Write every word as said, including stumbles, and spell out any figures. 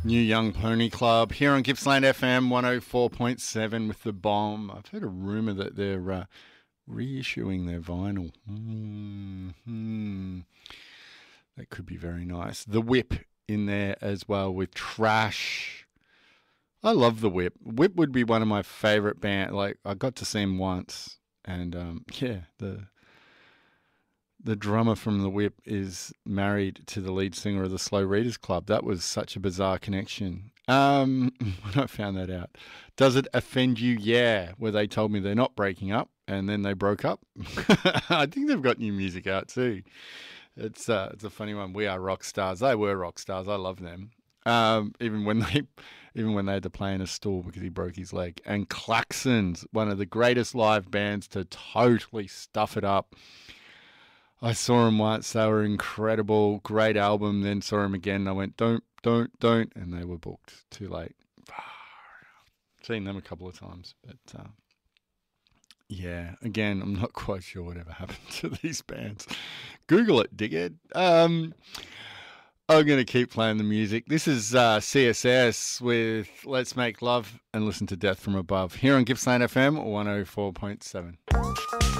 New Young Pony Club here on Gippsland F M one oh four point seven with The Bomb. I've heard a rumour that they're uh, reissuing their vinyl. Mm-hmm. That could be very nice. The Whip in there as well with Trash. I love The Whip. Whip would be one of my favourite bands. Like, I got to see him once, and um, yeah, the the drummer from The Whip is married to the lead singer of the Slow Readers Club. That was such a bizarre connection. Um, when I found that out. Does it offend you? Yeah, where they told me they're not breaking up, and then they broke up. I think they've got new music out too. It's uh, it's a funny one. We Are Rock Stars. They were rock stars. I love them. Um, even when they, even when they had to play in a stall because he broke his leg. And Klaxons, one of the greatest live bands to totally stuff it up. I saw them once. They were incredible. Great album. Then saw them again. And I went, don't, don't, don't. And they were booked. Too late. Seen them a couple of times. But uh, yeah, again, I'm not quite sure whatever happened to these bands. Google it, dickhead. Um, I'm going to keep playing the music. This is uh, C S S with Let's Make Love and Listen to Death from Above here on Gippsland F M one oh four point seven.